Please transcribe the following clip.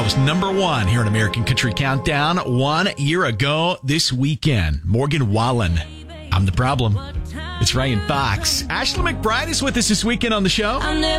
was number one here on American Country Countdown 1 year ago this weekend. Morgan Wallen, I'm the Problem. It's Ryan Fox. Ashley McBride is with us this weekend on the show.